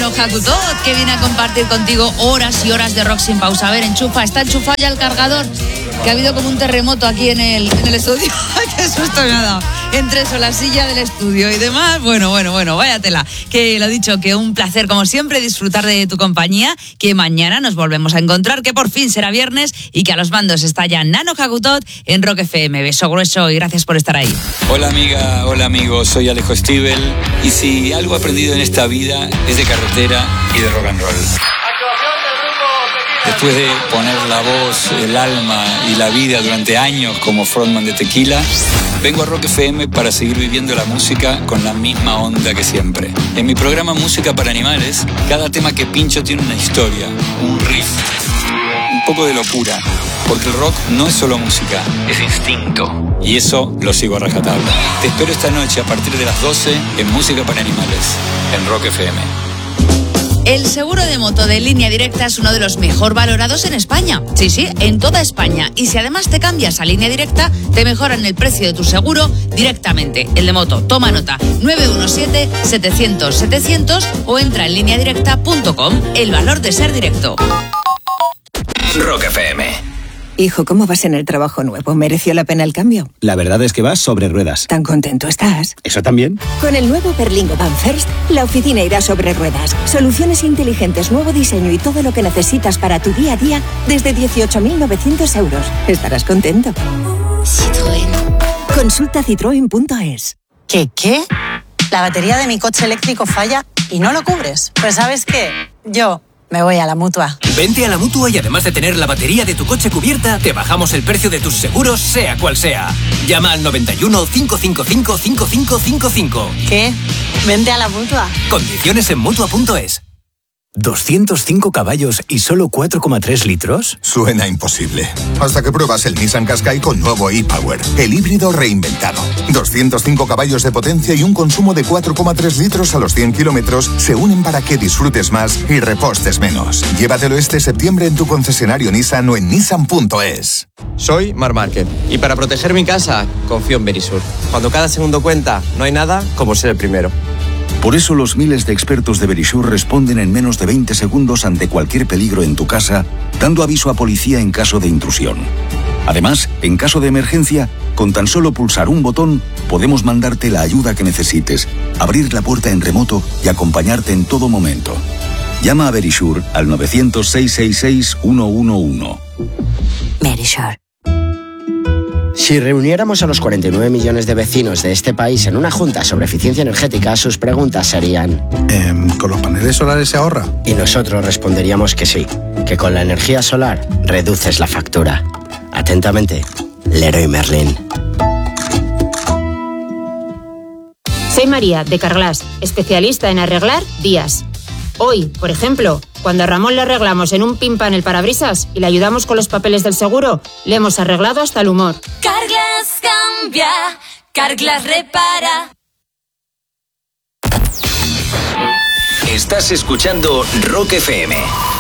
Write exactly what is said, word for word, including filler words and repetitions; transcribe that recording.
Nano Hakutot, que viene a compartir contigo horas y horas de rock sin pausa. A ver, enchufa, está enchufado ya el cargador, que ha habido como un terremoto aquí en el, en el estudio. ¡Qué susto me ha dado! Entre eso, la silla del estudio y demás. Bueno, bueno, bueno, váyatela. Que lo dicho, que un placer, como siempre, disfrutar de tu compañía. Que mañana nos volvemos a encontrar, que por fin será viernes y que a los mandos está ya Nano Hakutot en Rock F M. Beso grueso y gracias por estar ahí. Hola amiga, hola amigo, soy Alejo Stivel. Y si algo he aprendido en esta vida es de carretera y de rock and roll. Después de poner la voz, el alma y la vida durante años como frontman de Tequila, vengo a Rock F M para seguir viviendo la música con la misma onda que siempre. En mi programa Música para Animales, cada tema que pincho tiene una historia, un riff, un poco de locura. Porque el rock no es solo música, es instinto. Y eso lo sigo a rajatabla. Te espero esta noche a partir de las doce en Música para Animales, en Rock F M. El seguro de moto de Línea Directa es uno de los mejor valorados en España. Sí, sí, en toda España. Y si además te cambias a Línea Directa, te mejoran el precio de tu seguro directamente. El de moto, toma nota, nueve uno siete, setecientos, setecientos o entra en línea directa punto com. El valor de ser directo. Rock F M. Hijo, ¿cómo vas en el trabajo nuevo? ¿Mereció la pena el cambio? La verdad es que vas sobre ruedas. ¿Tan contento estás? ¿Eso también? Con el nuevo Berlingo Van First, la oficina irá sobre ruedas. Soluciones inteligentes, nuevo diseño y todo lo que necesitas para tu día a día desde dieciocho mil novecientos euros. Estarás contento. Citroën. Consulta citroen punto es. ¿Qué, qué? La batería de mi coche eléctrico falla y no lo cubres. Pues ¿sabes qué? Yo me voy a la Mutua. Vente a la Mutua y además de tener la batería de tu coche cubierta, te bajamos el precio de tus seguros, sea cual sea. Llama al noventa y uno, cinco cinco cinco, cinco cinco cinco cinco. ¿Qué? Vente a la Mutua. Condiciones en Mutua punto es. ¿doscientos cinco caballos y solo cuatro coma tres litros? Suena imposible. Hasta que pruebas el Nissan Qashqai con nuevo e-Power, el híbrido reinventado. doscientos cinco caballos de potencia y un consumo de cuatro coma tres litros a los cien kilómetros se unen para que disfrutes más y repostes menos. Llévatelo este septiembre en tu concesionario Nissan o en nissan punto es. Soy Marc Márquez y para proteger mi casa confío en Verisur. Cuando cada segundo cuenta, no hay nada como ser el primero. Por eso los miles de expertos de Verisur responden en menos de veinte segundos ante cualquier peligro en tu casa, dando aviso a policía en caso de intrusión. Además, en caso de emergencia, con tan solo pulsar un botón, podemos mandarte la ayuda que necesites, abrir la puerta en remoto y acompañarte en todo momento. Llama a Verisur al nueve cero cero, seis seis seis, uno uno uno. Verisur. Si reuniéramos a los cuarenta y nueve millones de vecinos de este país en una junta sobre eficiencia energética, sus preguntas serían... Eh, ¿Con los paneles solares se ahorra? Y nosotros responderíamos que sí, que con la energía solar reduces la factura. Atentamente, Leroy Merlin. Soy María, de Carglass, especialista en arreglar días. Hoy, por ejemplo, cuando a Ramón le arreglamos en un pin pan el parabrisas y le ayudamos con los papeles del seguro, le hemos arreglado hasta el humor. Carglass cambia, Carglass repara. Estás escuchando Rock F M.